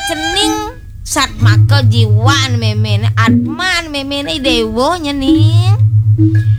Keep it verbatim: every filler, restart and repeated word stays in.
cening sat makel jiwan memene atman memene dewonya ning